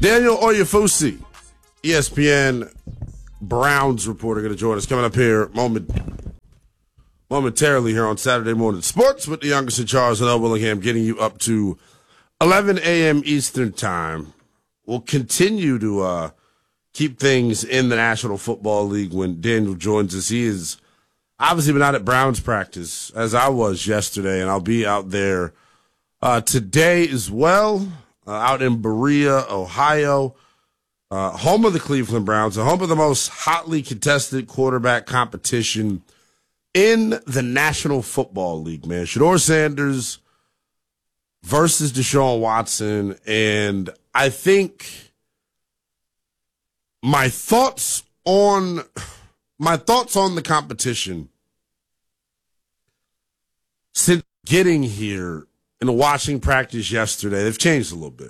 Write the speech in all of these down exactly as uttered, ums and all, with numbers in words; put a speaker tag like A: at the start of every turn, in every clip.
A: Daniel Oyefusi, E S P N Browns reporter, going to join us coming up here moment, momentarily here on Saturday Morning Sports with the youngest in Charles and L. Willingham, getting you up to eleven a.m. Eastern Time. We'll continue to uh, keep things in the National Football League when Daniel joins us. He is obviously been out at Browns practice, as I was yesterday, and I'll be out there uh, today as well, uh, out in Berea, Ohio, uh, home of the Cleveland Browns, the home of the most hotly contested quarterback competition in the National Football League, man. Shedeur Sanders versus Deshaun Watson, and I think my thoughts on my thoughts on the competition since getting here and watching practice yesterday, they've changed a little bit.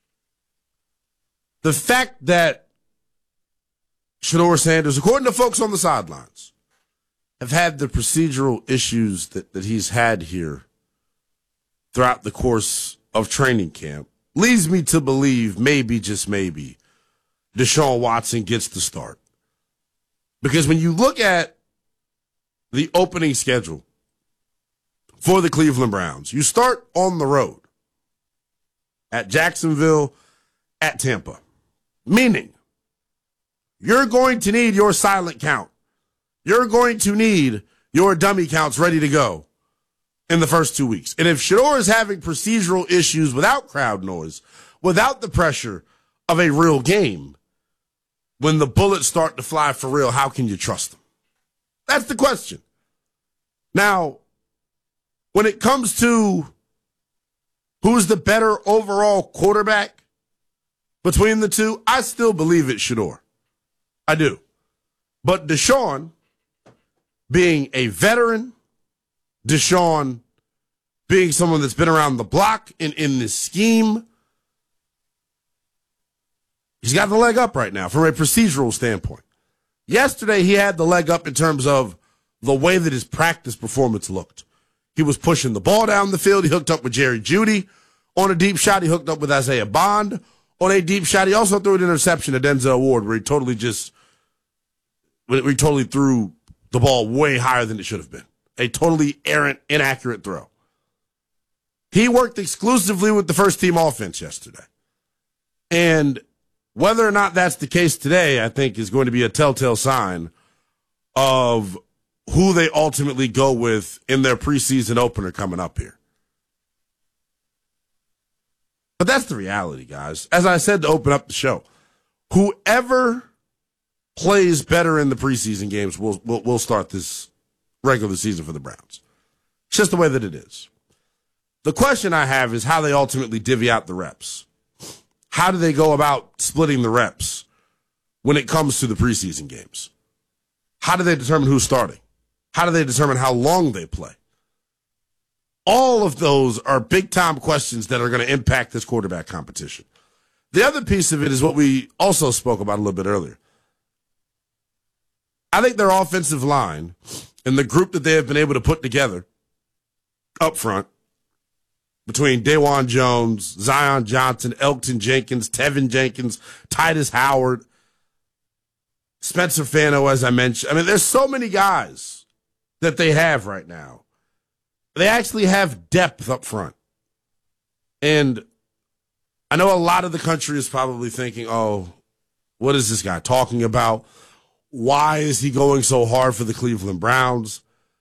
A: The fact that Shedeur Sanders, according to folks on the sidelines, have had the procedural issues that, that he's had here throughout the course of training camp leads me to believe maybe, just maybe, Deshaun Watson gets the start. Because when you look at the opening schedule for the Cleveland Browns, you start on the road at Jacksonville, at Tampa, meaning you're going to need your silent count. You're going to need your dummy counts ready to go in the first two weeks. And if Shedeur is having procedural issues without crowd noise, without the pressure of a real game, when the bullets start to fly for real, how can you trust them? That's the question. Now, when it comes to who's the better overall quarterback between the two, I still believe it's Shedeur. I do. But Deshaun, being a veteran, Deshaun being someone that's been around the block in, in this scheme, he's got the leg up right now from a procedural standpoint. Yesterday, he had the leg up in terms of the way that his practice performance looked. He was pushing the ball down the field. He hooked up with Jerry Jeudy on a deep shot. He hooked up with Isaiah Bond on a deep shot. He also threw an interception to Denzel Ward where he totally just, where he totally threw the ball way higher than it should have been. A totally errant, inaccurate throw. He worked exclusively with the first team offense yesterday. And whether or not that's the case today, I think is going to be a telltale sign of who they ultimately go with in their preseason opener coming up here. But that's the reality, guys. As I said to open up the show, whoever plays better in the preseason games will will will start this regular season for the Browns. It's just the way that it is. The question I have is how they ultimately divvy out the reps. How do they go about splitting the reps when it comes to the preseason games? How do they determine who's starting? How do they determine how long they play? All of those are big-time questions that are going to impact this quarterback competition. The other piece of it is what we also spoke about a little bit earlier. I think their offensive line and the group that they have been able to put together up front between DaJuan Jones, Zion Johnson, Elgton Jenkins, Tevin Jenkins, Titus Howard, Spencer Fano, as I mentioned. I mean, there's so many guys that they have right now. They actually have depth up front. And I know a lot of the country is probably thinking, oh, what is this guy talking about? Why is he going so hard for the Cleveland Browns?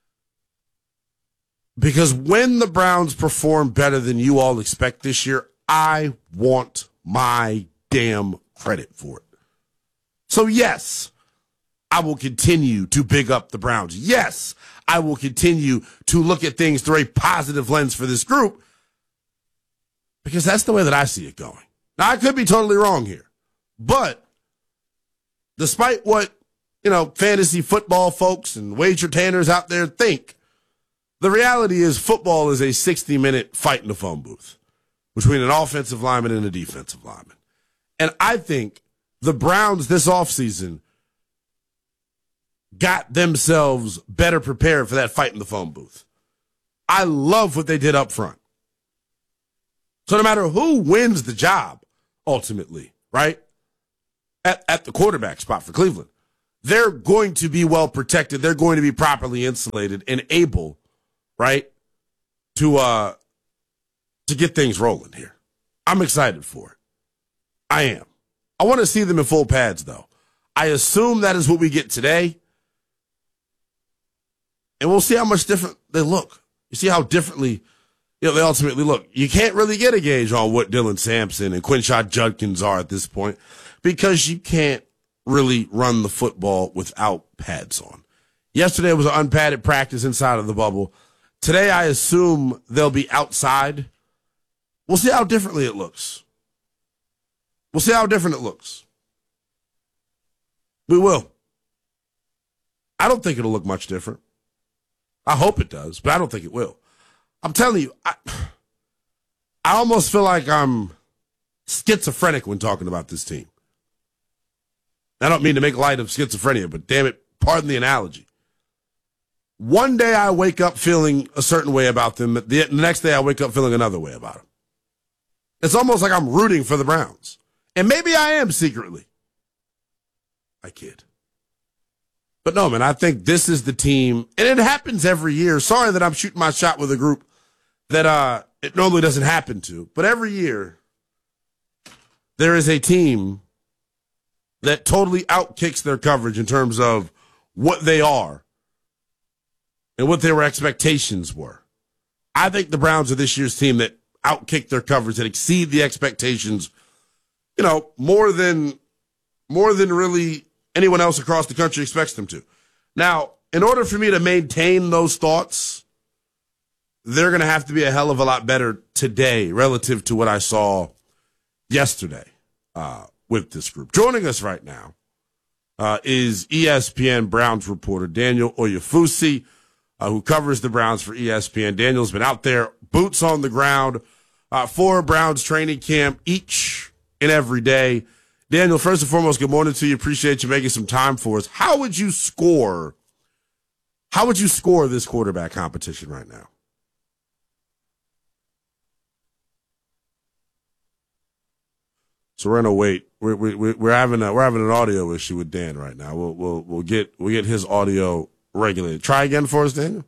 A: Because when the Browns perform better than you all expect this year, I want my damn credit for it. So yes, I will continue to big up the Browns. Yes, I will continue to look at things through a positive lens for this group because that's the way that I see it going. Now, I could be totally wrong here, but despite what, you know, fantasy football folks and wager tanners out there think, the reality is football is a sixty-minute fight in the phone booth between an offensive lineman and a defensive lineman. And I think the Browns this offseason got themselves better prepared for that fight in the phone booth. I love what they did up front. So no matter who wins the job, ultimately, right? At, at the quarterback spot for Cleveland. They're going to be well protected. They're going to be properly insulated and able, right, to uh to get things rolling here. I'm excited for it. I am. I want to see them in full pads, though. I assume that is what we get today. And we'll see how much different they look. You see how differently, you know, they ultimately look. You can't really get a gauge on what Dylan Sampson and Quinshon Judkins are at this point because you can't really run the football without pads on. Yesterday was an unpadded practice inside of the bubble. Today, I assume they'll be outside. We'll see how differently it looks. We'll see how different it looks. We will. I don't think it'll look much different. I hope it does, but I don't think it will. I'm telling you, I, I almost feel like I'm schizophrenic when talking about this team. I don't mean to make light of schizophrenia, but damn it, pardon the analogy. One day I wake up feeling a certain way about them. The next day I wake up feeling another way about them. It's almost like I'm rooting for the Browns. And maybe I am secretly. I kid. But no, man, I think this is the team, and it happens every year. Sorry that I'm shooting my shot with a group that uh, it normally doesn't happen to. But every year, there is a team that totally outkicks their coverage in terms of what they are and what their expectations were. I think the Browns are this year's team that outkick their coverage, that exceed the expectations, you know, more than more than really anyone else across the country expects them to. Now, in order for me to maintain those thoughts, they're going to have to be a hell of a lot better today relative to what I saw yesterday uh, with this group. Joining us right now uh, is E S P N Browns reporter Daniel Oyefusi, uh, who covers the Browns for E S P N. Daniel's been out there, boots on the ground, uh, for Browns training camp each and every day. Daniel, first and foremost, good morning to you. Appreciate you making some time for us. How would you score? How would you score this quarterback competition right now? So we're gonna wait. We're we, we're having a, we're having an audio issue with Dan right now. We'll we'll we'll get we'll get his audio regulated. Try again for us, Daniel.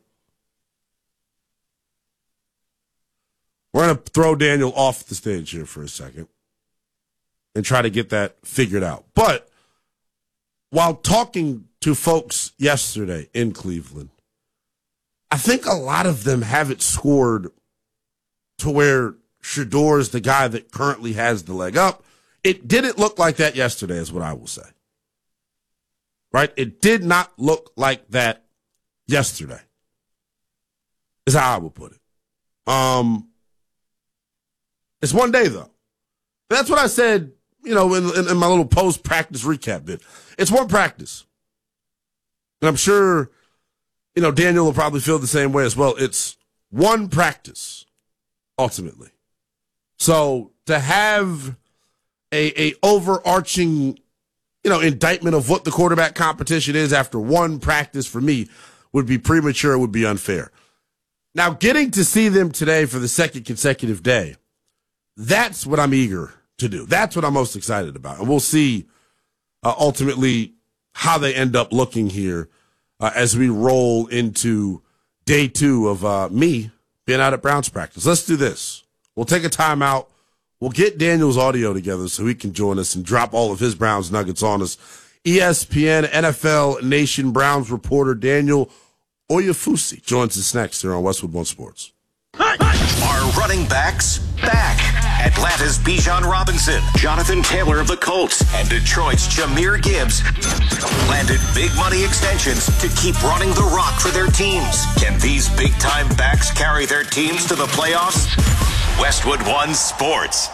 A: We're gonna throw Daniel off the stage here for a second and try to get that figured out. But while talking to folks yesterday in Cleveland, I think a lot of them have it scored to where Shedeur is the guy that currently has the leg up. It didn't look like that yesterday, is what I will say. Right? It did not look like that yesterday, is how I would put it. Um, it's one day, though. That's what I said, you know, in, in, in my little post-practice recap bit. It's one practice. And I'm sure, you know, Daniel will probably feel the same way as well. It's one practice, ultimately. So to have a, a overarching, you know, indictment of what the quarterback competition is after one practice for me would be premature. It would be unfair. Now, getting to see them today for the second consecutive day, that's what I'm eager to do. That's what I'm most excited about. And we'll see uh, ultimately how they end up looking here uh, as we roll into day two of uh, me being out at Browns practice. Let's do this. We'll take a timeout. We'll get Daniel's audio together so he can join us and drop all of his Browns nuggets on us. E S P N, N F L Nation Browns reporter Daniel Oyefusi joins us next here on Westwood One Sports.
B: Are running backs back? Atlanta's Bijan Robinson, Jonathan Taylor of the Colts, and Detroit's Jahmyr Gibbs landed big money extensions to keep running the rock for their teams. Can these big-time backs carry their teams to the playoffs? Westwood One Sports.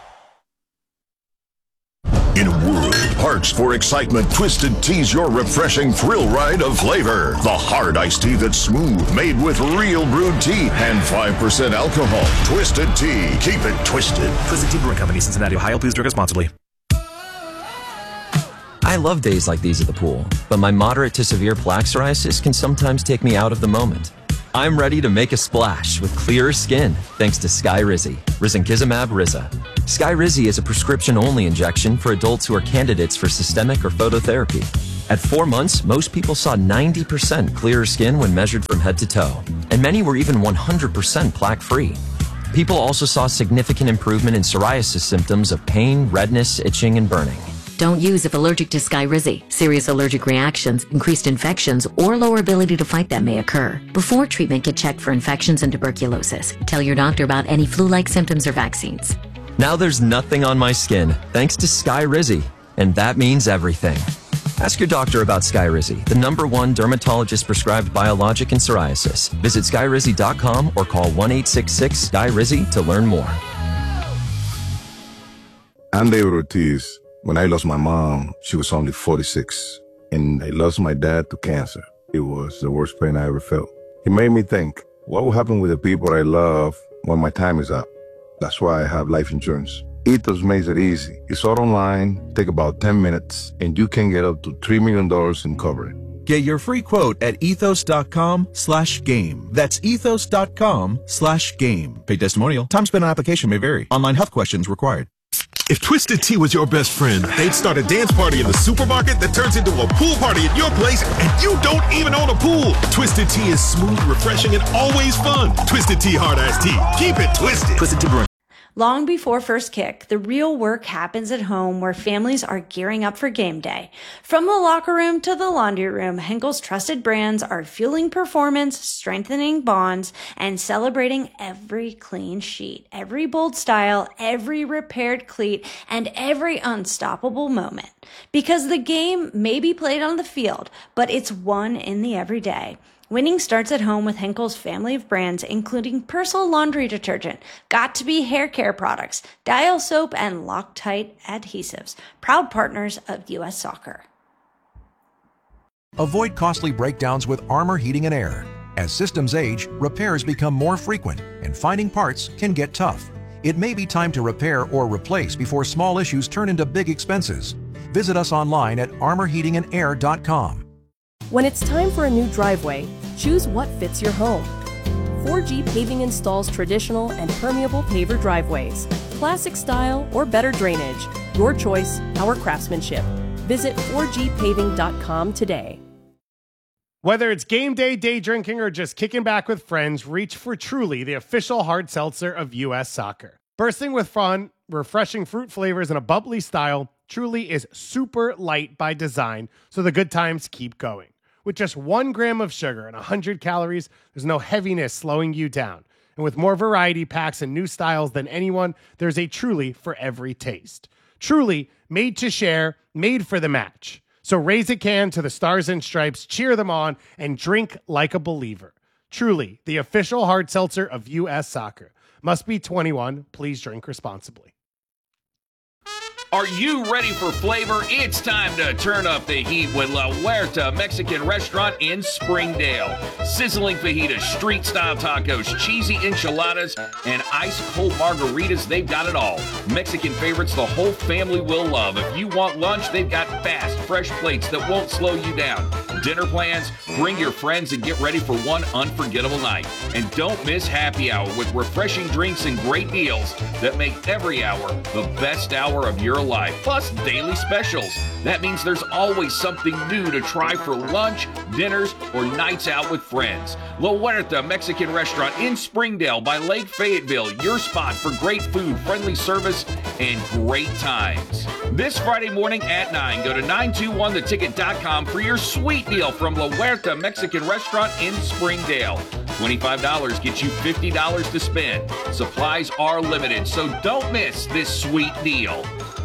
C: In a world parched for excitement, Twisted Tea's your refreshing thrill ride of flavor. The hard iced tea that's smooth, made with real brewed tea and five percent alcohol. Twisted Tea. Keep it twisted.
D: Twisted Tea Brewing Company, Cincinnati, Ohio. Please drink responsibly.
E: I love days like these at the pool, but my moderate to severe plaque psoriasis can sometimes take me out of the moment. I'm ready to make a splash with clearer skin thanks to Skyrizi, risankizumab Riza. Skyrizi is a prescription-only injection for adults who are candidates for systemic or phototherapy. At four months, most people saw ninety percent clearer skin when measured from head to toe, and many were even one hundred percent plaque-free. People also saw significant improvement in psoriasis symptoms of pain, redness, itching, and burning.
F: Don't use if allergic to Skyrizi. Serious allergic reactions, increased infections, or lower ability to fight them may occur. Before treatment, get checked for infections and tuberculosis. Tell your doctor about any flu-like symptoms or vaccines.
E: Now there's nothing on my skin thanks to Skyrizi, and that means everything. Ask your doctor about Skyrizi, the number one dermatologist-prescribed biologic in psoriasis. Visit skyrizi dot com or call one eight six six Skyrizi to learn more.
G: I'm David Ortiz. When I lost my mom, she was only forty-six, and I lost my dad to cancer. It was the worst pain I ever felt. It made me think, what will happen with the people I love when my time is up? That's why I have life insurance. Ethos makes it easy. It's all online, take about ten minutes, and you can get up to three million dollars in coverage.
H: Get your free quote at ethos.com slash game. That's ethos.com slash game. Paid testimonial. Time spent on application may vary. Online health questions required.
I: If Twisted Tea was your best friend, they'd start a dance party in the supermarket that turns into a pool party at your place, and you don't even own a pool. Twisted Tea is smooth, refreshing, and always fun. Twisted Tea Hard Iced Tea. Keep it twisted. Twisted Tea Brewing.
J: Long before first kick, the real work happens at home where families are gearing up for game day. From the locker room to the laundry room, Henkel's trusted brands are fueling performance, strengthening bonds, and celebrating every clean sheet, every bold style, every repaired cleat, and every unstoppable moment. Because the game may be played on the field, but it's won in the everyday. Winning starts at home with Henkel's family of brands, including Persil laundry detergent, Got2b hair care products, Dial soap, and Loctite adhesives, proud partners of U S Soccer.
K: Avoid costly breakdowns with Armor Heating and Air. As systems age, repairs become more frequent, and finding parts can get tough. It may be time to repair or replace before small issues turn into big expenses. Visit us online at armor heating and air dot com.
L: When it's time for a new driveway, choose what fits your home. four G Paving installs traditional and permeable paver driveways, classic style or better drainage. Your choice, our craftsmanship. Visit four G paving dot com today.
M: Whether it's game day, day drinking, or just kicking back with friends, reach for Truly, the official hard seltzer of U S Soccer. Bursting with fun, refreshing fruit flavors, and a bubbly style, Truly is super light by design, so the good times keep going. With just one gram of sugar and one hundred calories, there's no heaviness slowing you down. And with more variety packs and new styles than anyone, there's a Truly for every taste. Truly, made to share, made for the match. So raise a can to the Stars and Stripes, cheer them on, and drink like a believer. Truly, the official hard seltzer of U S Soccer. Must be twenty-one. Please drink responsibly.
N: Are you ready for flavor? It's time to turn up the heat with La Huerta Mexican Restaurant in Springdale. Sizzling fajitas, street-style tacos, cheesy enchiladas, and ice-cold margaritas, they've got it all. Mexican favorites the whole family will love. If you want lunch, they've got fast, fresh plates that won't slow you down. Dinner plans? Bring your friends and get ready for one unforgettable night. And don't miss happy hour with refreshing drinks and great deals that make every hour the best hour of your life, plus daily specials. That means there's always something new to try for lunch, dinners, or nights out with friends. La Huerta Mexican Restaurant in Springdale by Lake Fayetteville, your spot for great food, friendly service, and great times. This Friday morning at nine, go to nine two one the ticket dot com for your sweet deal from La Huerta Mexican Restaurant in Springdale. twenty-five dollars gets you fifty dollars to spend. Supplies are limited, so don't miss this sweet deal.